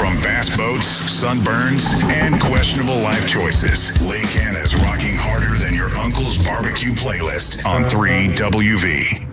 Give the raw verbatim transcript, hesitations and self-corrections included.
From bass boats, sunburns, and questionable life choices, Lake Anna's rocking harder than your uncle's barbecue playlist on three W V.